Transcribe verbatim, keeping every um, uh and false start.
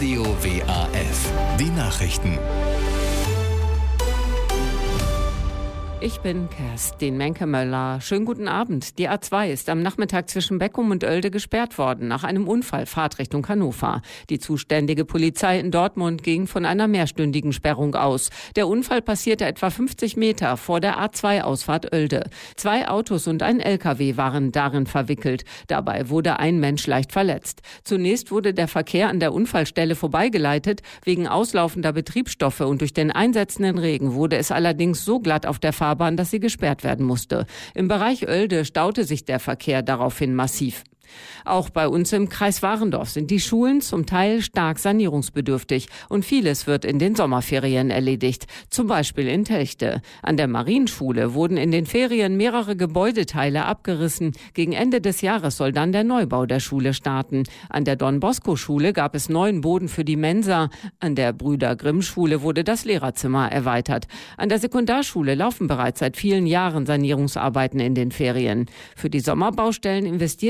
Radio W A F. Die Nachrichten. Ich bin Kerstin Menke-Möller. Schönen guten Abend. Die A zwei ist am Nachmittag zwischen Beckum und Oelde gesperrt worden nach einem Unfall Fahrtrichtung Hannover. Die zuständige Polizei in Dortmund ging von einer mehrstündigen Sperrung aus. Der Unfall passierte etwa fünfzig Meter vor der A zwei Ausfahrt Oelde. Zwei Autos und ein L K W waren darin verwickelt. Dabei wurde ein Mensch leicht verletzt. Zunächst wurde der Verkehr an der Unfallstelle vorbeigeleitet. Wegen auslaufender Betriebsstoffe und durch den einsetzenden Regen wurde es allerdings so glatt auf der Fahrbahn, dass sie gesperrt werden musste. Im Bereich Oelde staute sich der Verkehr daraufhin massiv. Auch bei uns im Kreis Warendorf sind die Schulen zum Teil stark sanierungsbedürftig und vieles wird in den Sommerferien erledigt. Zum Beispiel in Telchte. An der Marienschule wurden in den Ferien mehrere Gebäudeteile abgerissen. Gegen Ende des Jahres soll dann der Neubau der Schule starten. An der Don-Bosco-Schule gab es neuen Boden für die Mensa. An der Brüder-Grimm-Schule wurde das Lehrerzimmer erweitert. An der Sekundarschule laufen bereits seit vielen Jahren Sanierungsarbeiten in den Ferien. Für die Sommerbaustellen investiert